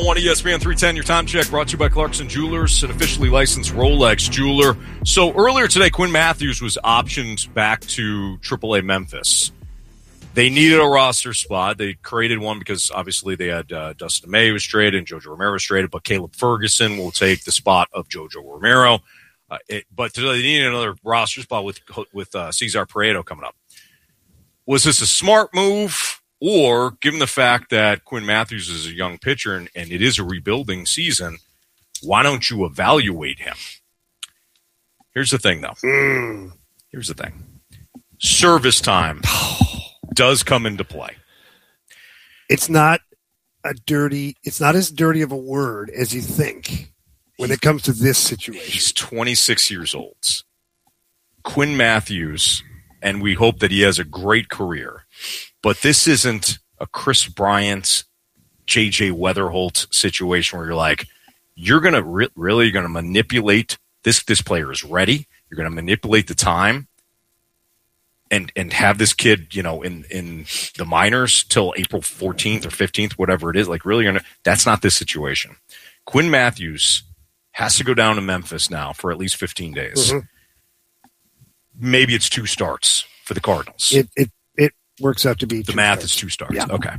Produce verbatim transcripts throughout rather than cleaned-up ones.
On E S P N three ten, your time check brought to you by Clarkson Jewelers, an officially licensed Rolex jeweler. So earlier today, Quinn Matthews was optioned back to triple A Memphis. They needed a roster spot. They created one because obviously they had uh, Dustin May was traded and JoJo Romero was traded, but Caleb Ferguson will take the spot of JoJo Romero. Uh, it, but they needed another roster spot with with uh, Cesar Prieto coming up. Was this a smart move? Or, given the fact that Quinn Matthews is a young pitcher and, and it is a rebuilding season, why don't you evaluate him? Here's the thing, though. Mm. Here's the thing. Service time does come into play. It's not a dirty, it's not as dirty of a word as you think when it comes to this situation. He's twenty-six years old. Quinn Matthews, and we hope that he has a great career. But this isn't a Chris Bryant, J J Weatherholt situation where you're like, you're going to re- really you're going to manipulate this. This player is ready. You're going to manipulate the time and and have this kid, you know, in, in the minors till April fourteenth or fifteenth, whatever it is. Like, really, going to that's not this situation. Quinn Matthews has to go down to Memphis now for at least fifteen days. Mm-hmm. Maybe it's two starts for the Cardinals. It, it works out to be the math starts. is two starts. Yeah. Okay.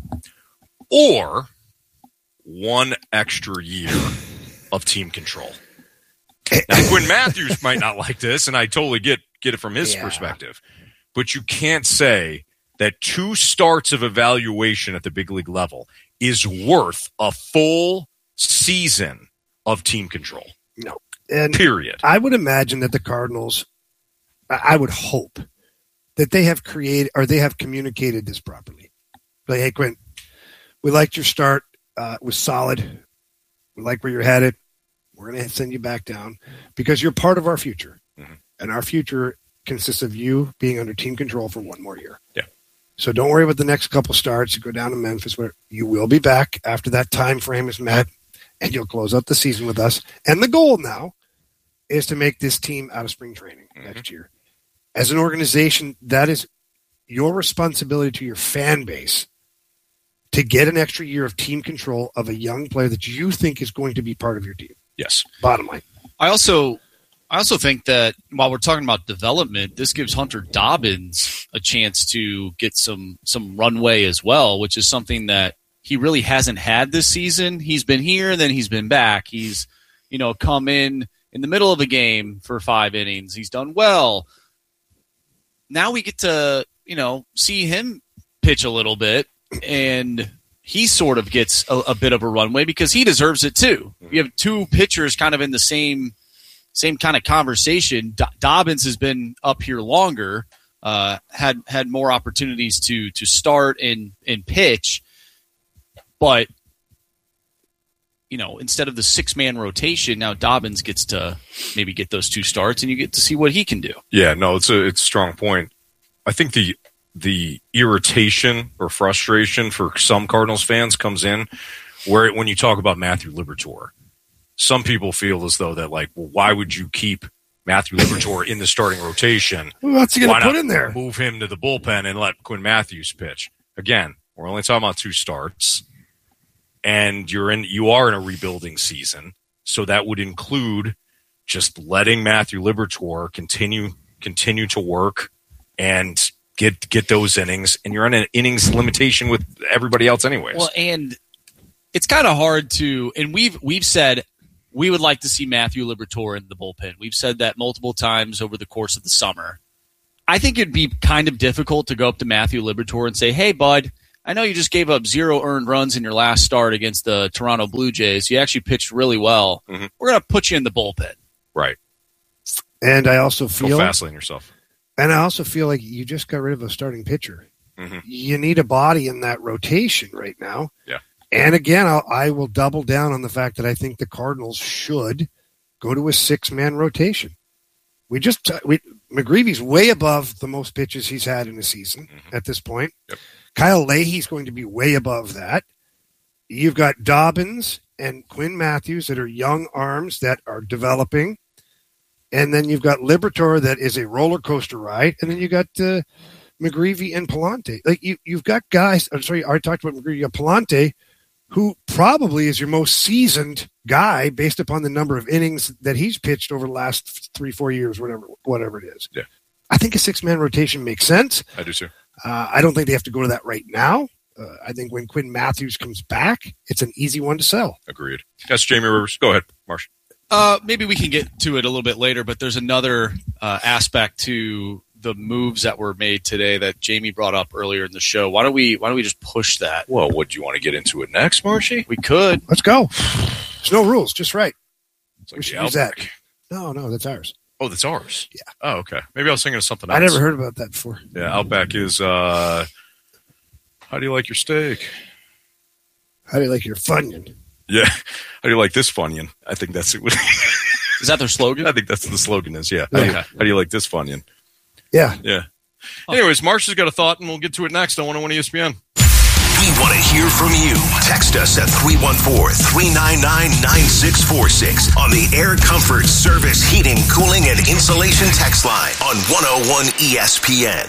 Or one extra year of team control. Now, Quinn Matthews might not like this, and I totally get, get it from his yeah. perspective. But you can't say that two starts of evaluation at the big league level is worth a full season of team control. No. And period. I would imagine that the Cardinals, I would hope, that they have created or they have communicated this properly. Like, hey, Quinn, we liked your start. Uh, it was solid. We like where you're headed. We're going to send you back down because you're part of our future. Mm-hmm. And our future consists of you being under team control for one more year. Yeah. So don't worry about the next couple starts. You go down to Memphis where you will be back after that time frame is met, and you'll close out the season with us. And the goal now is to make this team out of spring training mm-hmm. next year. As an organization, that is your responsibility to your fan base to get an extra year of team control of a young player that you think is going to be part of your team. Yes. Bottom line. I also I also think that while we're talking about development, this gives Hunter Dobbins a chance to get some some runway as well, which is something that he really hasn't had this season. He's been here, then he's been back. He's, you know, come in in the middle of a game for five innings. He's done well. Now we get to, you know, see him pitch a little bit, and he sort of gets a, a bit of a runway because he deserves it too. You have two pitchers kind of in the same same kind of conversation. Do- Dobbins has been up here longer, uh, had had more opportunities to to start and and pitch, but you know, instead of the six-man rotation, now Dobbins gets to maybe get those two starts, and you get to see what he can do. Yeah, no, it's a it's a strong point. I think the the irritation or frustration for some Cardinals fans comes in where it, when you talk about Matthew Liberatore, some people feel as though that, like, well, why would you keep Matthew Liberatore in the starting rotation? What's he going to put in there? Move him to the bullpen and let Quinn Matthews pitch. Again, we're only talking about two starts. And you're in, you are in a rebuilding season, so that would include just letting Matthew Liberatore continue continue to work and get get those innings. And you're on an innings limitation with everybody else, anyways. Well, and it's kind of hard to, and we've we've said we would like to see Matthew Liberatore in the bullpen. We've said that multiple times over the course of the summer. I think it'd be kind of difficult to go up to Matthew Liberatore and say, "Hey, bud, I know you just gave up zero earned runs in your last start against the Toronto Blue Jays. You actually pitched really well. Mm-hmm. We're going to put you in the bullpen." Right. And I also feel Go fastly on yourself. And I also feel like you just got rid of a starting pitcher. Mm-hmm. You need a body in that rotation right now. Yeah. And again, I'll, I will double down on the fact that I think the Cardinals should go to a six-man rotation. We just we, McGreevy's way above the most pitches he's had in a season mm-hmm. at this point. Yep. Kyle Leahy's going to be way above that. You've got Dobbins and Quinn Matthews that are young arms that are developing. And then you've got Liberatore that is a roller coaster ride. And then you got uh, McGreevy and Palante. Like you, you've got guys. I'm sorry, I already talked about McGreevy. You got Palante, who probably is your most seasoned guy based upon the number of innings that he's pitched over the last three, four years, whatever, whatever it is. Yeah. I think a six-man rotation makes sense. I do too. Uh, I don't think they have to go to that right now. Uh, I think when Quinn Matthews comes back, it's an easy one to sell. Agreed. That's Jamie Rivers. Go ahead, Marsh. Uh, maybe we can get to it a little bit later, but there's another uh, aspect to the moves that were made today that Jamie brought up earlier in the show. Why don't we Why don't we just push that? Well, what do you want to get into it next, Marshy? We could. Let's go. There's no rules, just right. It's like We should the use that. Outback. No, no, that's ours. Oh, that's ours. Yeah. Oh, okay. Maybe I was thinking of something else. I never heard about that before. Yeah, Outback is. Uh, how do you like your steak? How do you like your Funyun? Yeah. How do you like this Funyun? I think that's it. Is that their slogan? I think that's the slogan is, yeah. How, do you, Okay. how do you like this Funyun? Yeah. Yeah. Anyways, Marsh has got a thought, and we'll get to it next on one oh one E S P N. We want to hear from you. Text us at three one four, three nine nine, nine six four six on the Air Comfort Service Heating, Cooling, and Insulation text line on one oh one E S P N.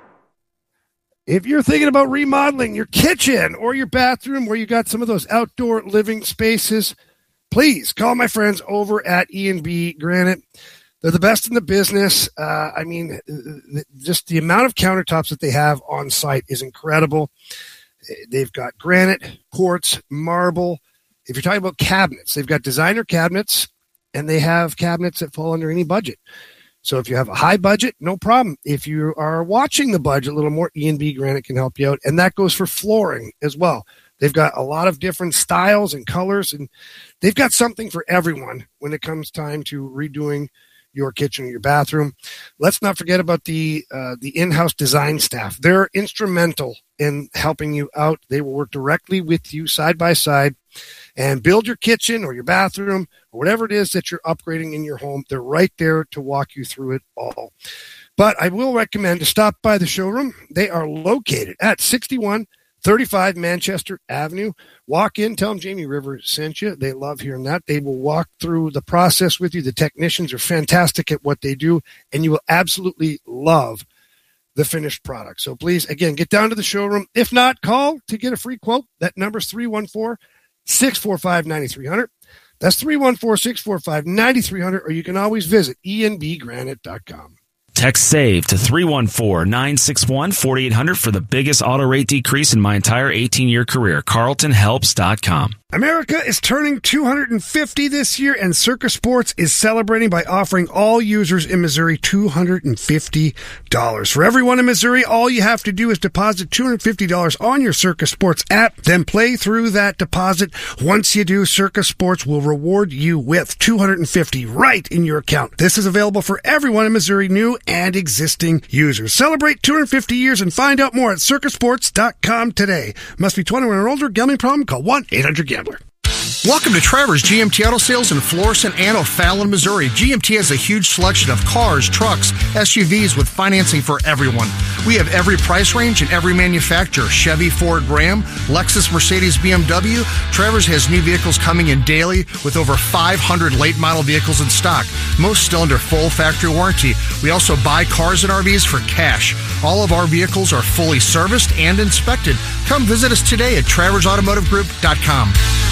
If you're thinking about remodeling your kitchen or your bathroom where you got some of those outdoor living spaces, please call my friends over at E and B Granite. They're the best in the business. Uh, I mean, just the amount of countertops that they have on site is incredible. They've got granite, quartz, marble. If you're talking about cabinets, they've got designer cabinets, and they have cabinets that fall under any budget. So if you have a high budget, no problem. If you are watching the budget a little more, E and B Granite can help you out. And that goes for flooring as well. They've got a lot of different styles and colors, and they've got something for everyone when it comes time to redoing your kitchen or your bathroom. Let's not forget about the uh, the in-house design staff. They're instrumental in helping you out. They will work directly with you side by side and build your kitchen or your bathroom or whatever it is that you're upgrading in your home. They're right there to walk you through it all. But I will recommend to stop by the showroom. They are located at sixty-one thirty-five Manchester Avenue. Walk in, tell them Jamie Rivers sent you. They love hearing that. They will walk through the process with you. The technicians are fantastic at what they do, and you will absolutely love the finished product. So please, again, get down to the showroom. If not, call to get a free quote. That number is three one four, six four five, nine three zero zero. That's three one four, six four five, nine three zero zero, or you can always visit E N B granite dot com. Text SAVE to three one four, nine six one, four eight zero zero for the biggest auto rate decrease in my entire eighteen-year career. Carlton Helps dot com. America is turning two hundred fifty this year, and Circa Sports is celebrating by offering all users in Missouri two hundred fifty dollars. For everyone in Missouri, all you have to do is deposit two hundred fifty dollars on your Circa Sports app, then play through that deposit. Once you do, Circa Sports will reward you with two hundred fifty dollars right in your account. This is available for everyone in Missouri, new and existing users. Celebrate two hundred fifty years and find out more at circa sports dot com today. Must be twenty-one or older. Gambling problem? Call one eight hundred gambler. Welcome to Trevor's G M T Auto Sales in Florissant and O'Fallon, Missouri. G M T has a huge selection of cars, trucks, S U Vs with financing for everyone. We have every price range and every manufacturer. Chevy, Ford, Ram, Lexus, Mercedes, B M W. Trevor's has new vehicles coming in daily with over five hundred late model vehicles in stock, most still under full factory warranty. We also buy cars and R Vs for cash. All of our vehicles are fully serviced and inspected. Come visit us today at travers automotive group dot com.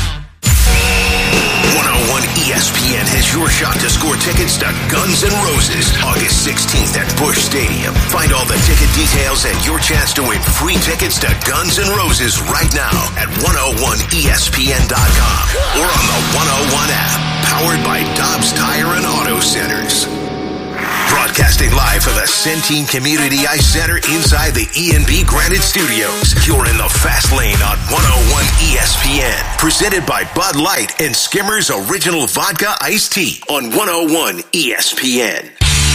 one oh one E S P N has your shot to score tickets to Guns N' Roses August sixteenth at Busch Stadium. Find all the ticket details and your chance to win free tickets to Guns N' Roses right now at one oh one E S P N dot com or on the one oh one app, powered by Dobbs Tire and Auto Centers. Broadcasting live from the Centene Community Ice Center inside the E and B Granite Studios. You're in the fast lane on one oh one E S P N. Presented by Bud Light and Skimmer's Original Vodka Iced Tea on one oh one E S P N.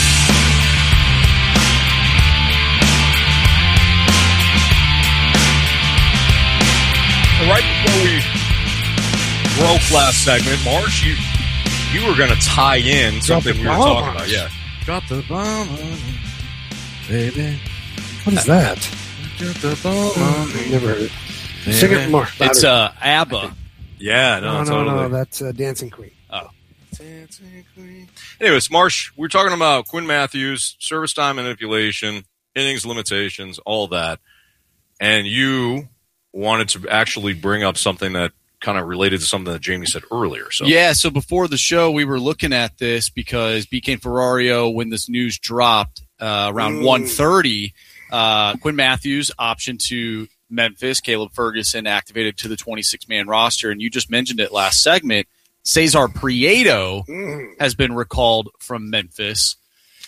Right before we broke last segment, Marsh, you you were going to tie in something we were talking about. Yeah. Got the bomb on me, baby. What is that? Got the bomb on me. Never heard it. Sing it more. It's uh, ABBA. Yeah, no, No, no, totally. no. That's uh, Dancing Queen. Oh. Dancing Queen. Anyways, Marsh, we're talking about Quinn Matthews, service time manipulation, innings limitations, all that. And you wanted to actually bring up something that kind of related to something that Jamie said earlier. So yeah, so before the show, we were looking at this because B K and Ferrario, when this news dropped uh, around mm. one thirty, uh, Quinn Matthews optioned to Memphis, Caleb Ferguson activated to the twenty-six man roster, and you just mentioned it last segment. Cesar Prieto mm. has been recalled from Memphis.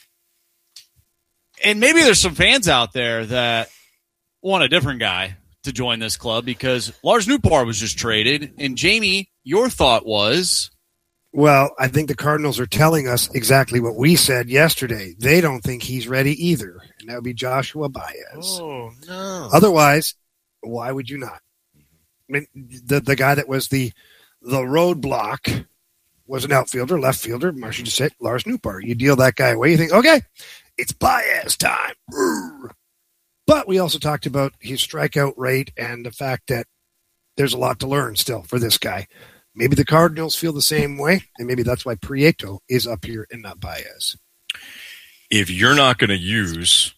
And maybe there's some fans out there that want a different guy to join this club because Lars Nootbaar was just traded. And Jamie, your thought was? Well, I think the Cardinals are telling us exactly what we said yesterday. They don't think he's ready either. And that would be Joshua Baez. Oh, no. Otherwise, why would you not? I mean, the, the guy that was the the roadblock was an outfielder, left fielder, Marcia just said, Lars Nootbaar. You deal that guy away, you think, okay, it's Baez time. But we also talked about his strikeout rate and the fact that there's a lot to learn still for this guy. Maybe the Cardinals feel the same way, and maybe that's why Prieto is up here and not Baez. If you're not going to use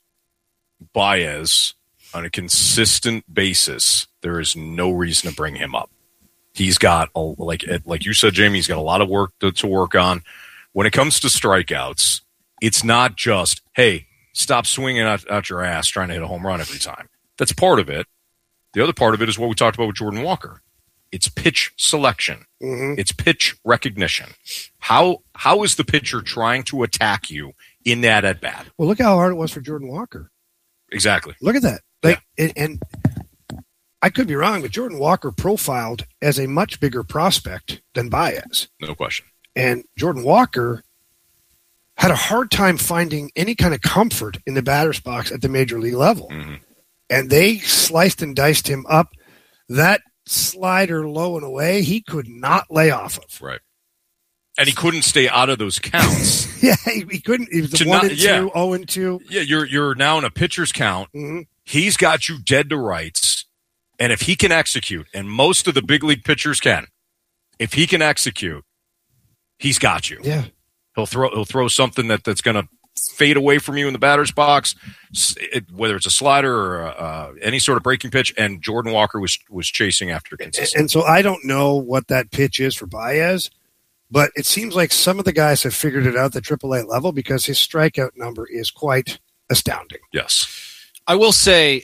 Baez on a consistent basis, there is no reason to bring him up. He's got, a, like like you said, Jamie, he's got a lot of work to, to work on. When it comes to strikeouts, it's not just, hey, stop swinging out, out your ass trying to hit a home run every time. That's part of it. The other part of it is what we talked about with Jordan Walker. It's pitch selection. Mm-hmm. It's pitch recognition. How How is the pitcher trying to attack you in that at-bat? Well, look how hard it was for Jordan Walker. Exactly. Look at that. Like, yeah. and, and I could be wrong, but Jordan Walker profiled as a much bigger prospect than Baez. No question. And Jordan Walker had a hard time finding any kind of comfort in the batter's box at the major league level. Mm-hmm. And they sliced and diced him up. That slider low and away, he could not lay off of. Right. And he couldn't stay out of those counts. yeah, he, he couldn't. He was To one not- and yeah. two, oh and two. Yeah, you're you're now in a pitcher's count. Mm-hmm. He's got you dead to rights. And if he can execute, and most of the big league pitchers can, if he can execute, he's got you. Yeah. He'll throw he'll throw something that, that's going to fade away from you in the batter's box, it, whether it's a slider or uh, any sort of breaking pitch. And Jordan Walker was was chasing after consistency. And so I don't know what that pitch is for Baez, but it seems like some of the guys have figured it out at the triple A level because his strikeout number is quite astounding. Yes. I will say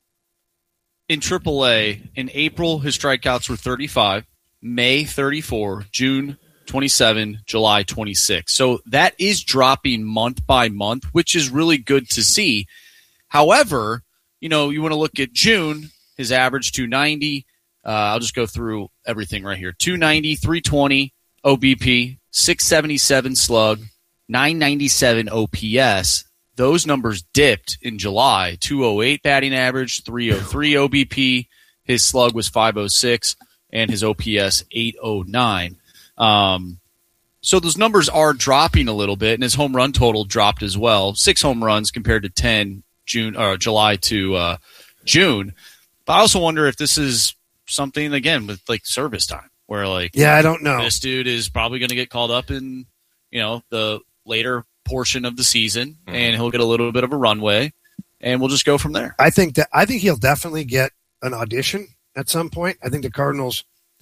in triple A, in April, his strikeouts were thirty-five, May thirty-four, June twenty-seven, July twenty-six. So that is dropping month by month, which is really good to see. However, you know, you want to look at June, his average two ninety. Uh, I'll just go through everything right here. two ninety, three twenty O B P, six seventy-seven slug, nine ninety-seven O P S. Those numbers dipped in July. two oh eight batting average, three oh three O B P. His slug was five oh six, and his O P S eight oh nine. Um, so those numbers are dropping a little bit, and his home run total dropped as well. Six home runs compared to ten June or July to uh, June. But I also wonder if this is something again with like service time, where like Yeah, I don't know. this dude is probably going to get called up in you know the later portion of the season, Mm-hmm. and he'll get a little bit of a runway, and we'll just go from there. I think that I think he'll definitely get an audition at some point. I think the Cardinals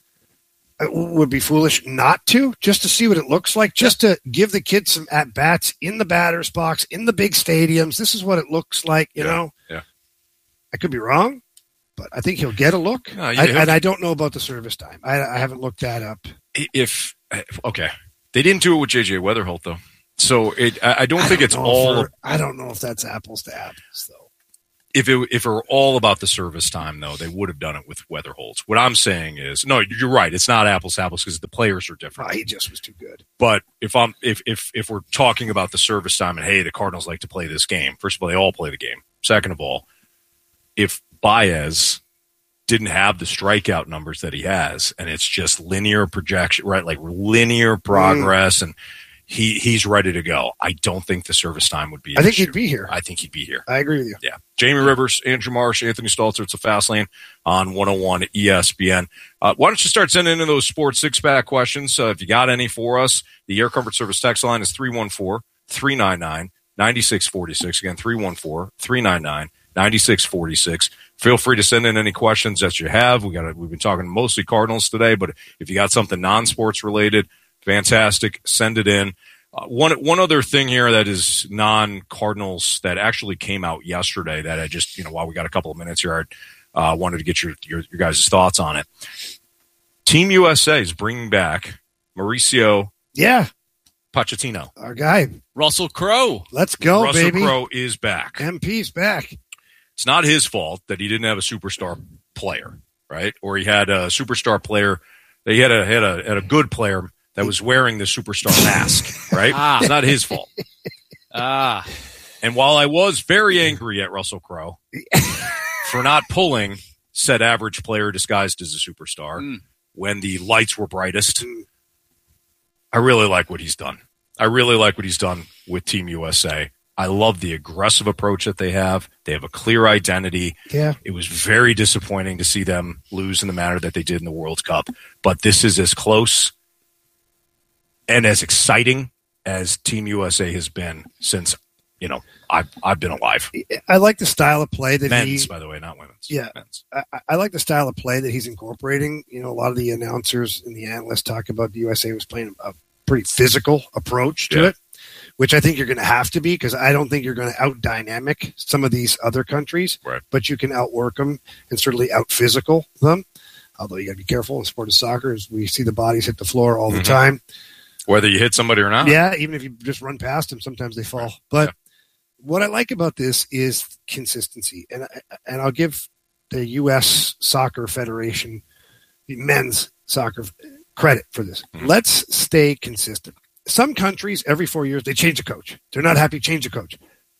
would be foolish not to, just to see what it looks like, just to give the kid some at bats in the batter's box, in the big stadiums. This is what it looks like, you Yeah, know. yeah. I could be wrong, but I think he'll get a look. No, you I, have- and I don't know about the service time. I, I haven't looked that up. If okay, they didn't do it with J J Weatherholt though, so it, I, I don't I think don't it's know if all. we're- I don't know if that's apples to apples, though. If it if it were all about the service time, though, they would have done it with Weatherholtz. What I'm saying is, no, you're right. It's not apples to apples because the players are different. Oh, he just was too good. But if I'm if if if we're talking about the service time and hey, the Cardinals like to play this game. First of all, they all play the game. Second of all, if Baez didn't have the strikeout numbers that he has, and it's just linear projection, right? Like linear progress, mm. and he he's ready to go. I don't think the service time would be. I think issue. he'd be here. I think he'd be here. I agree with you. Yeah. Jamie Rivers, Andrew Marsh, Anthony Stalter. It's a Fast Lane on one oh one E S P N. Uh, why don't you start sending in those sports six-pack questions? Uh, if you got any for us, the Air Comfort Service text line is three one four, three nine nine, nine six four six. Again, three one four, three nine nine, ninety-six forty-six. Feel free to send in any questions that you have. We got a, we've been talking mostly Cardinals today, but if you got something non-sports related, fantastic. Send it in. Uh, one one other thing here that is non-Cardinals that actually came out yesterday that I just, you know, while we got a couple of minutes here, I uh, wanted to get your, your your guys' thoughts on it. Team U S A is bringing back Mauricio yeah. Pochettino. Our guy. Russell Crowe. Let's go, Russell baby. Crowe is back. M P's back. It's not his fault that he didn't have a superstar player, right? Or he had a superstar player. He had a had a had a good player that was wearing the superstar mask, right? Ah. It's not his fault. Ah. And while I was very angry at Russell Crowe for not pulling said average player disguised as a superstar mm. when the lights were brightest, I really like what he's done. I really like what he's done with Team U S A. I love the aggressive approach that they have. They have a clear identity. Yeah. It was very disappointing to see them lose in the manner that they did in the World Cup. But this is as close and as exciting as Team U S A has been since, you know, I've, I've been alive. I like the style of play that Men's, he... by the way, not women's. Yeah. Men's. I, I like the style of play that he's incorporating. You know, a lot of the announcers and the analysts talk about the U S A was playing a pretty physical approach to yeah. it, which I think you're going to have to be because I don't think you're going to out-dynamic some of these other countries, right. but you can outwork them and certainly out-physical them, although you got to be careful in sport of soccer as we see the bodies hit the floor all mm-hmm. the time. Whether you hit somebody or not. Yeah, even if you just run past them, sometimes they fall. Right. But yeah. what I like about this is consistency, and, and I'll give the U S Soccer Federation, the men's soccer credit for this. Mm-hmm. Let's stay consistent. Some countries, every four years, they change a coach. They're not happy, change a coach.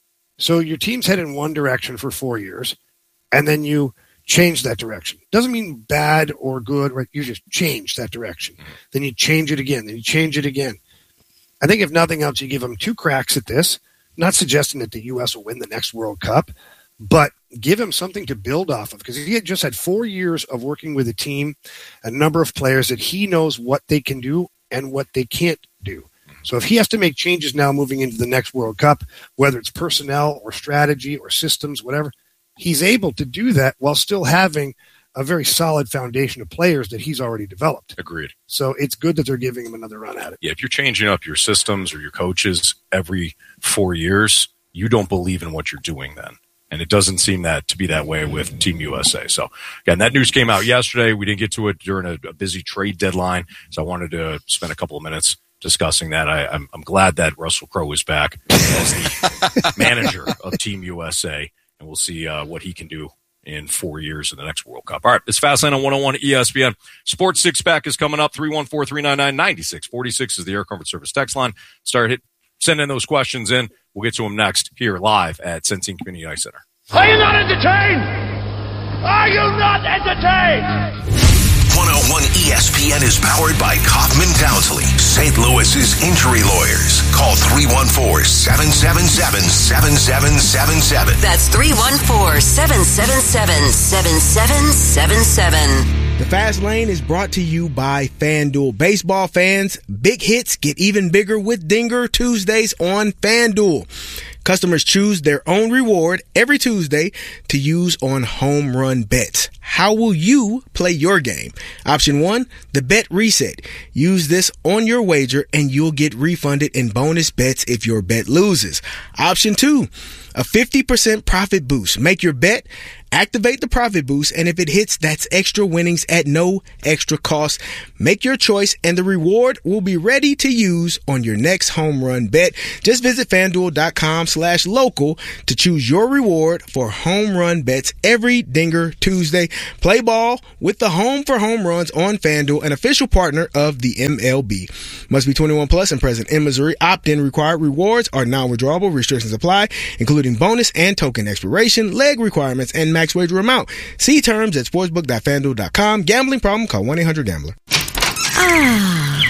So your team's head in one direction for four years, and then you change that direction. Doesn't mean bad or good, right? You just change that direction. Mm-hmm. Then you change it again. Then you change it again. I think if nothing else, you give them two cracks at this. Not suggesting that the U S will win the next World Cup, but give him something to build off of because he had just had four years of working with a team, a number of players that he knows what they can do and what they can't do. So if he has to make changes now moving into the next World Cup, whether it's personnel or strategy or systems, whatever, he's able to do that while still having a very solid foundation of players that he's already developed. Agreed. So it's good that they're giving him another run at it. Yeah, if you're changing up your systems or your coaches every four years, you don't believe in what you're doing then. And it doesn't seem that to be that way with Team U S A. So, again, that news came out yesterday. We didn't get to it during a, a busy trade deadline, so I wanted to spend a couple of minutes discussing that. I, I'm, I'm glad that Russell Crowe is back as the manager of Team U S A, and we'll see uh, what he can do in four years in the next World Cup. All right, it's Fastlane on one oh one E S P N. Sports Six-Pack is coming up. three one four, three nine nine, nine six four six is the Air Comfort Service text line. Start hit, sending those questions in. We'll get to them next here live at Centene Community Ice Center. Are you not entertained? Are you not entertained? one oh one E S P N is powered by Kaufman Townsley, Saint Louis's injury lawyers. Call three one four, seven seven seven, seven seven seven seven. That's three one four, seven seven seven, seven seven seven seven. The Fast Lane is brought to you by FanDuel. Baseball fans, big hits get even bigger with Dinger Tuesdays on FanDuel. Customers choose their own reward every Tuesday to use on home run bets. How will you play your game? Option one, the bet reset. Use this on your wager and you'll get refunded in bonus bets if your bet loses. Option two, a fifty percent profit boost. Make your bet, activate the profit boost, and if it hits, that's extra winnings at no extra cost. Make your choice, and the reward will be ready to use on your next home run bet. Just visit FanDuel.com slash local to choose your reward for home run bets every Dinger Tuesday. Play ball with the Home for Home Runs on FanDuel, an official partner of the M L B. Must be twenty-one plus and present in Missouri. Opt-in required. Rewards are non-withdrawable. Restrictions apply, including bonus and token expiration, leg requirements, and max wager amount. See terms at sportsbook dot fanduel dot com. Gambling problem? Call one eight hundred gambler. Ah,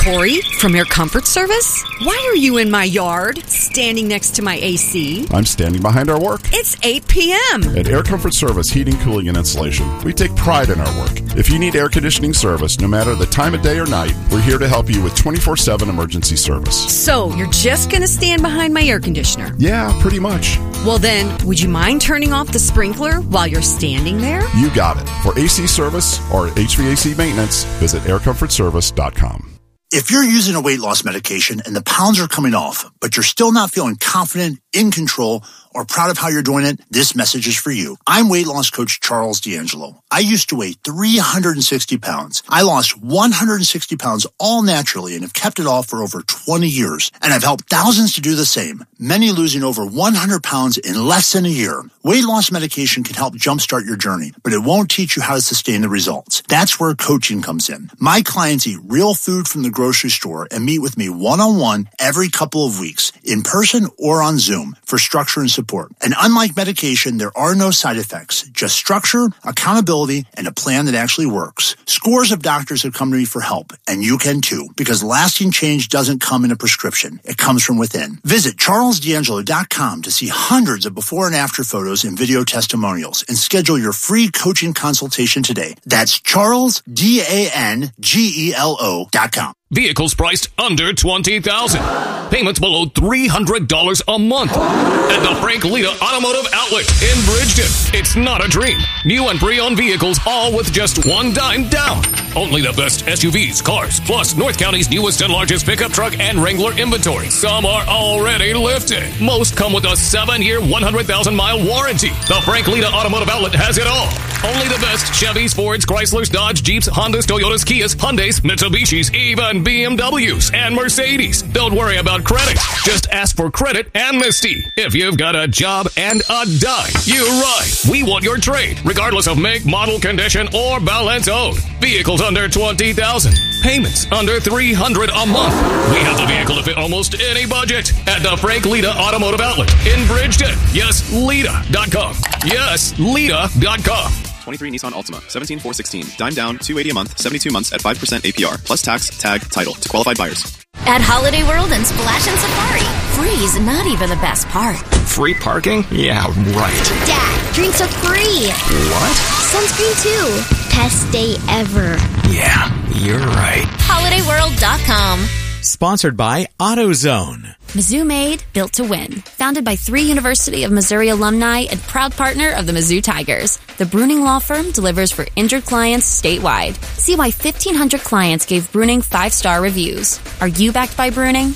Corey from Air Comfort Service? Why are you in my yard, standing next to my A C? I'm standing behind our work. It's eight p.m. At Air Comfort Service Heating, Cooling, and Insulation, we take pride in our work. If you need air conditioning service, no matter the time of day or night, we're here to help you with twenty-four seven emergency service. So, you're just going to stand behind my air conditioner? Yeah, pretty much. Well then, would you mind turning off the sprinkler while you're standing there? You got it. For A C service or H V A C maintenance, visit air comfort service dot com. If you're using a weight loss medication and the pounds are coming off, but you're still not feeling confident, in control, or proud of how you're doing it, this message is for you. I'm weight loss coach Charles D'Angelo. I used to weigh three hundred sixty pounds. I lost one hundred sixty pounds all naturally and have kept it off for over twenty years. And I've helped thousands to do the same, many losing over one hundred pounds in less than a year. Weight loss medication can help jumpstart your journey, but it won't teach you how to sustain the results. That's where coaching comes in. My clients eat real food from the grocery store and meet with me one-on-one every couple of weeks, in person or on Zoom, for structure and support. And unlike medication, there are no side effects, just structure, accountability, and a plan that actually works. Scores of doctors have come to me for help, and you can too, because lasting change doesn't come in a prescription. It comes from within. Visit charles d'angelo dot com to see hundreds of before and after photos and video testimonials and schedule your free coaching consultation today. That's charles, D A N G E L O dot com. Vehicles priced under twenty thousand dollars. Payments below three hundred dollars a month. At the Frank Lita Automotive Outlet in Bridgeton. It's not a dream. New and pre-owned vehicles, all with just one dime down. Only the best S U Vs, cars, plus North County's newest and largest pickup truck and Wrangler inventory. Some are already lifted. Most come with a seven-year, one hundred thousand mile warranty. The Frank Lita Automotive Outlet has it all. Only the best Chevys, Fords, Chryslers, Dodge, Jeeps, Hondas, Toyotas, Kias, Hyundais, Mitsubishis, even B M Ws and Mercedes. Don't worry about credit. Just ask for credit amnesty. If you've got a job and a dime, you're right. We want your trade, regardless of make, model, condition, or balance owed. Vehicles under twenty thousand dollars. Payments under three hundred dollars a month. We have the vehicle to fit almost any budget at the Frank Lita Automotive Outlet in Bridgeton. Yes, Lita dot com. Yes, Lita dot com. twenty-three Nissan Altima, seventeen four sixteen, dime down, two hundred eighty dollars a month, seventy-two months at five percent A P R, plus tax, tag, title to qualified buyers. At Holiday World and Splash and Safari, free's not even the best part. Free parking? Yeah, right. Dad, drinks are free. What? Sunscreen too. Best day ever. Yeah, you're right. holiday world dot com. Sponsored by AutoZone. Mizzou Made, built to win. Founded by three University of Missouri alumni and proud partner of the Mizzou Tigers. The Bruning Law Firm delivers for injured clients statewide. See why fifteen hundred clients gave Bruning five-star reviews. Are you backed by Bruning?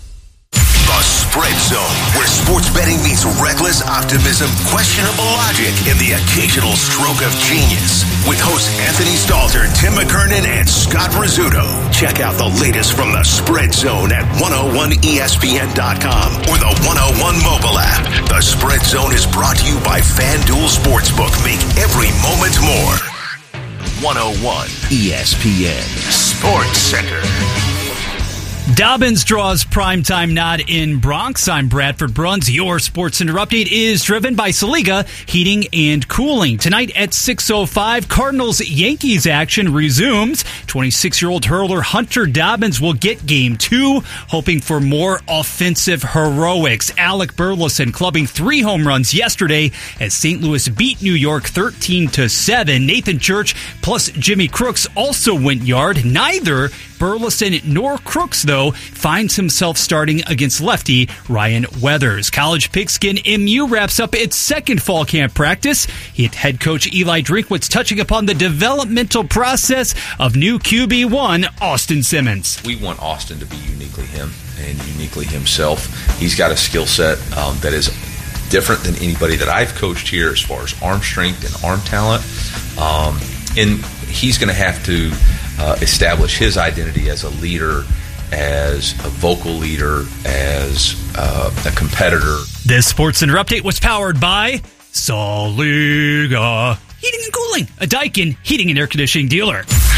The Spread Zone, where sports betting meets reckless optimism, questionable logic, and the occasional stroke of genius. With hosts Anthony Stalter, Tim McKernan, and Scott Rizzuto. Check out the latest from the Spread Zone at one oh one E S P N dot com or the one oh one mobile app. The Spread Zone is brought to you by FanDuel Sportsbook. Make every moment more. one oh one E S P N Sports Center. Dobbins draws primetime nod in Bronx. I'm Bradford Bruns. Your Sports Center update is driven by Saliga Heating and Cooling. Tonight at six oh five, Cardinals-Yankees action resumes. twenty-six-year-old hurler Hunter Dobbins will get game two, hoping for more offensive heroics. Alec Burleson clubbing three home runs yesterday as Saint Louis beat New York thirteen to seven. Nathan Church plus Jimmy Crooks also went yard. Neither Burleson nor Crooks, though, finds himself starting against lefty Ryan Weathers. College Pigskin M U wraps up its second fall camp practice. Head coach Eli Drinkwitz touching upon the developmental process of new Q B one, Austin Simmons. We want Austin to be uniquely him and uniquely himself. He's got a skill set um, that is different than anybody that I've coached here as far as arm strength and arm talent. Um, and he's going to have to uh, establish his identity as a leader, as a vocal leader, as uh, a competitor. This Sports Center update was powered by Saliga Heating and Cooling, a Daikin heating and air conditioning dealer.